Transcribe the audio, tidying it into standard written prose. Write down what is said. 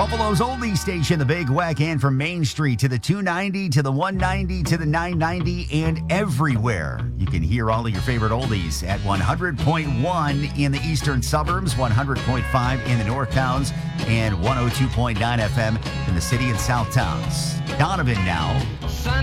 Buffalo's oldie station, the Big Weck, and from Main Street to the 290 to the 190 to the 990 and everywhere. You can hear all of your favorite oldies at 100.1 in the eastern suburbs, 100.5 in the north towns, and 102.9 FM in the city and south towns. Donovan now.